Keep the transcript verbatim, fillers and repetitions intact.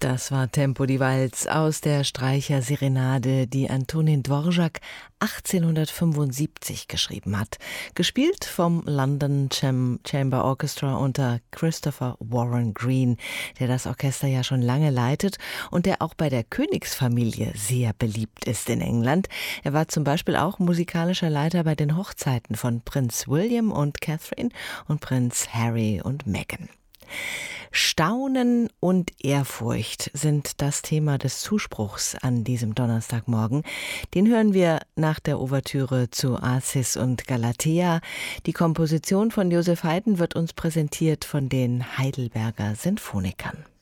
Das war Tempo die Walz aus der Streicher-Serenade, die Antonin Dvorak achtzehnhundertfünfundsiebzig geschrieben hat. Gespielt vom London Cham- Chamber Orchestra unter Christopher Warren Green, der das Orchester ja schon lange leitet und der auch bei der Königsfamilie sehr beliebt ist in England. Er war zum Beispiel auch musikalischer Leiter bei den Hochzeiten von Prinz William und Catherine und Prinz Harry und Meghan. Staunen und Ehrfurcht sind das Thema des Zuspruchs an diesem Donnerstagmorgen. Den hören wir nach der Ouvertüre zu Acis und Galatea. Die Komposition von Joseph Haydn wird uns präsentiert von den Heidelberger Sinfonikern.